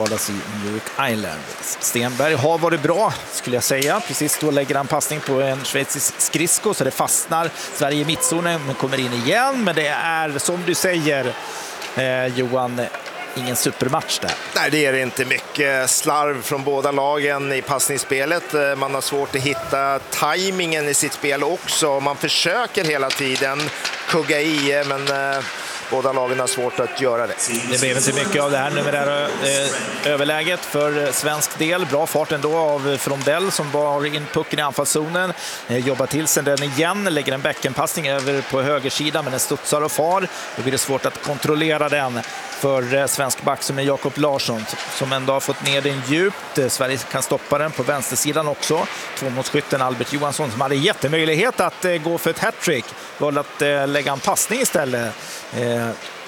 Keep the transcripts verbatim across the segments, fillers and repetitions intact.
uttalas i New York Islanders. Stenberg har varit bra, skulle jag säga. Precis då lägger han passning på en schweizisk skridsko så det fastnar. Sverige i mittzonen men kommer in igen. Men det är, som du säger, eh, Johan, ingen supermatch där. Nej, det är inte mycket slarv från båda lagen i passningsspelet. Man har svårt att hitta tajmingen i sitt spel också. Man försöker hela tiden kugga i, men eh, båda lagen har svårt att göra det. Det blev inte mycket av det här numerära eh, överläget för svensk del. Bra fart ändå av Frondell som bar in pucken i anfallszonen. Eh, jobbar till sen den igen, lägger en bäckenpassning över på högersidan men den studsar och far. Då blir det svårt att kontrollera den för eh, svensk back som är Jakob Larsson som ändå har fått ner den djupt. Eh, Sverige kan stoppa den på vänstersidan också. Tvåmålsskytten Albert Johansson som hade jättemöjlighet att eh, gå för ett hattrick. Valde att eh, lägga en passning istället. Eh,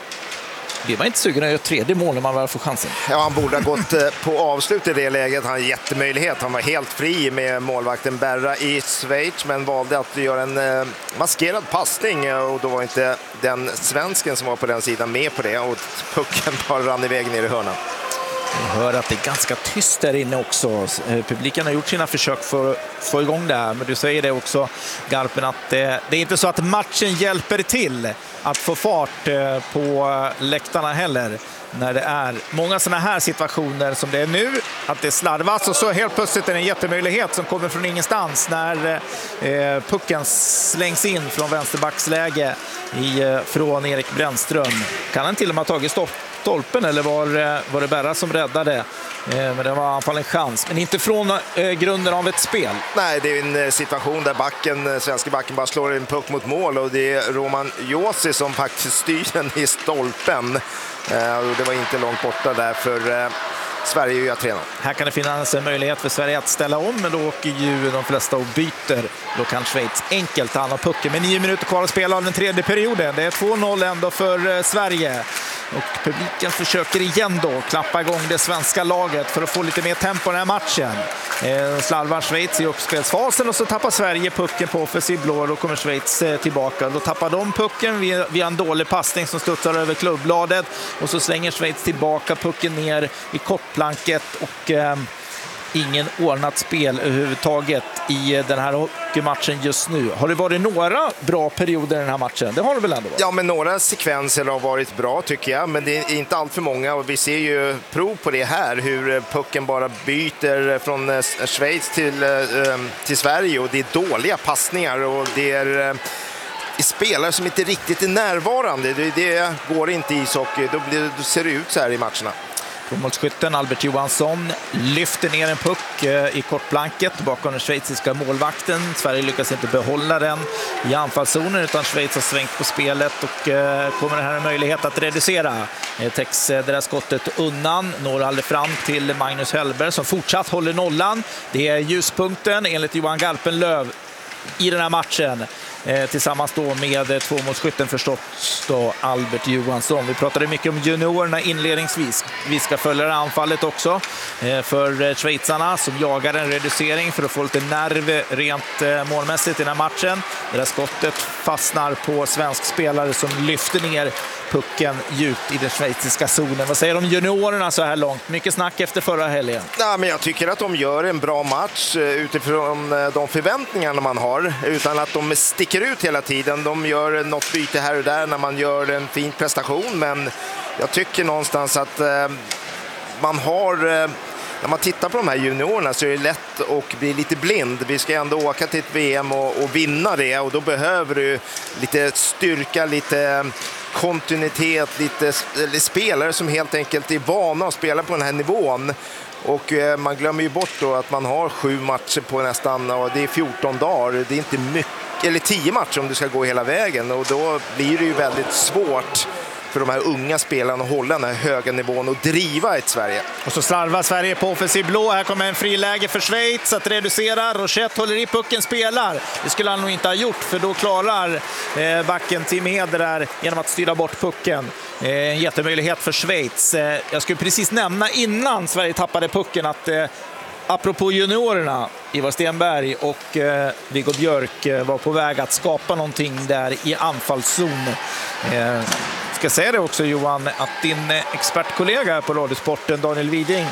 Det var inte sugen att göra tredje mål när man väl får chansen. Ja, han borde ha gått på avslut i det läget. Han har jättemöjlighet. Han var helt fri med målvakten Berra i Schweiz men valde att göra en maskerad passning och då var inte den svensken som var på den sidan med på det och pucken bara rann iväg ner i hörnan. Jag hör att det är ganska tyst där inne också. Publiken har gjort sina försök för att få igång det här. Men du säger det också, Garpen, att det, det är inte så att matchen hjälper till att få fart på läktarna heller. När det är många sådana här situationer som det är nu, att det slarvas och så helt plötsligt är det en jättemöjlighet som kommer från ingenstans när eh, pucken slängs in från vänsterbacksläge i, eh, från Erik Brännström. Kan han till och med ha tagit stopp stolpen eller var, var det Berra som räddade? Eh, men det var i alla fall en chans. Men inte från eh, grunden av ett spel. Nej, det är en situation där backen, svenska backen bara slår en puck mot mål och det är Roman Josi som faktiskt styr den i stolpen. Eh, och det var inte långt borta där för eh, Sverige är ju att träna. Här kan det finnas en möjlighet för Sverige att ställa om, men då åker ju de flesta och byter. Då kan Schweiz enkelt ta hand om pucken. Men nio minuter kvar att spela av den tredje perioden. Det är två noll ändå för eh, Sverige. Och publiken försöker igen då klappa igång det svenska laget för att få lite mer tempo i den här matchen. Eh, slarvar Schweiz i uppspelsfasen och så tappar Sverige pucken på offensiv blå. Då kommer Schweiz eh, tillbaka. Då tappar de pucken via, via en dålig passning som studsar över klubbbladet. Och så slänger Schweiz tillbaka pucken ner i kortplanket och... Eh, ingen ordnat spel överhuvudtaget i den här hockeymatchen just nu. Har det varit några bra perioder i den här matchen? Det har det väl ändå varit? Ja, men några sekvenser har varit bra tycker jag. Men det är inte allt för många och vi ser ju prov på det här. Hur pucken bara byter från Schweiz till, till Sverige och det är dåliga passningar och det är... i spelare som inte riktigt är närvarande. Det, det går inte i ishockey. Då, blir, då ser det ut så här i matcherna. Målskytten Albert Johansson lyfter ner en puck i kortplanket bakom den schweiziska målvakten. Sverige lyckas inte behålla den i anfallszonen utan Schweiz har svängt på spelet och kommer det här en möjlighet att reducera. Täcks det där skottet undan, når aldrig fram till Magnus Hellberg som fortsatt håller nollan. Det är ljuspunkten enligt Johan Garpenlöv i den här matchen. Eh, tillsammans då med tvåmålsskytten förstås då Albert Johansson. Vi pratade mycket om juniorerna inledningsvis. Vi ska följa det anfallet också eh, för schweizarna som jagar en reducering för att få lite nerv rent eh, målmässigt i den här matchen. Det där skottet fastnar på svensk spelare som lyfter ner pucken djupt i den schweiziska zonen. Vad säger de juniorerna så här långt? Mycket snack efter förra helgen. Ja, men jag tycker att de gör en bra match utifrån de förväntningarna man har utan att de sticker ut hela tiden. De gör något byte här och där när man gör en fin prestation men jag tycker någonstans att eh, man har... Eh, när man tittar på de här juniorerna så är det lätt att bli lite blind. Vi ska ändå åka till ett V M och, och vinna det och då behöver du lite styrka, lite kontinuitet, lite spelare som helt enkelt är vana att spela på den här nivån. Och eh, man glömmer ju bort då att man har sju matcher på nästan och det är fjorton dagar. Det är inte mycket, eller tio matcher om du ska gå hela vägen och då blir det ju väldigt svårt för de här unga spelarna att hålla den här höga nivån och driva ett Sverige. Och så slarvar Sverige på offensiv blå. Här kommer en friläge för Schweiz att reducera. Rochette håller i pucken, spelar. Det skulle han nog inte ha gjort för då klarar eh, backen Tim Heder där genom att styra bort pucken. Eh, en jättemöjlighet för Schweiz. Eh, jag skulle precis nämna innan Sverige tappade pucken att eh, apropå juniorerna, Ivar Stenberg och eh, Viggo Björk eh, var på väg att skapa någonting där i anfallszon. Eh, ska säga det också Johan att din expertkollega på Radiosporten Daniel Widing